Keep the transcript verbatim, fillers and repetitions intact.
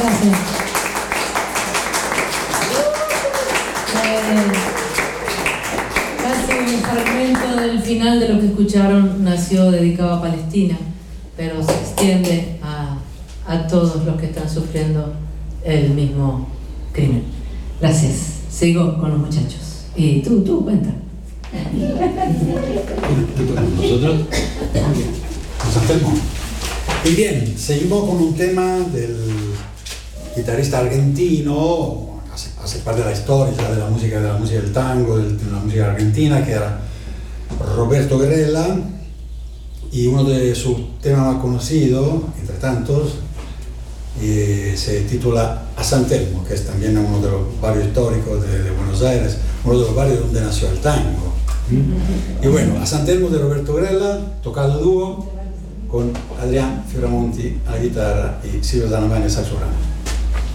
gracias. Eh, casi un fragmento del final de lo que escucharon nació dedicado a Palestina, pero se extiende a, a todos los que están sufriendo el mismo crimen. Gracias. Sigo con los muchachos. Y tú, tú, cuenta. ¿Nosotros? Nos hacemos. Y bien, seguimos con un tema del guitarrista argentino, hace, hace parte de la historia ya de la música, de la música del tango, de la música argentina, que era Roberto Grela, y uno de sus temas más conocidos, entre tantos, eh, se titula A San Telmo, que es también uno de los barrios históricos de, de Buenos Aires, uno de los barrios donde nació el tango. ¿Mm? Y bueno, A San Telmo de Roberto Grela, tocado dúo con Adrián Fioramonti a la guitarra y Silvio Zanavani al saxo.